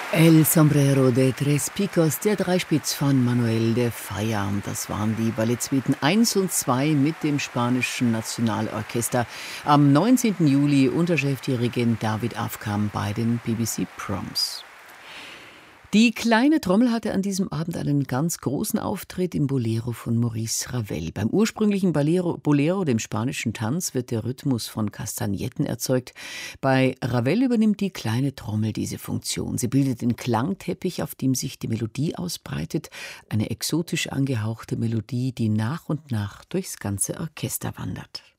El Sombrero de Tres Picos, der Dreispitz von Manuel de Falla. Das waren die Ballettsuiten 1 und 2 mit dem spanischen Nationalorchester. Am 19. Juli unter Chefdirigent David Afkham bei den BBC Proms. Die kleine Trommel hatte an diesem Abend einen ganz großen Auftritt im Bolero von Maurice Ravel. Beim ursprünglichen Bolero, dem spanischen Tanz, wird der Rhythmus von Kastagnetten erzeugt. Bei Ravel übernimmt die kleine Trommel diese Funktion. Sie bildet den Klangteppich, auf dem sich die Melodie ausbreitet. Eine exotisch angehauchte Melodie, die nach und nach durchs ganze Orchester wandert.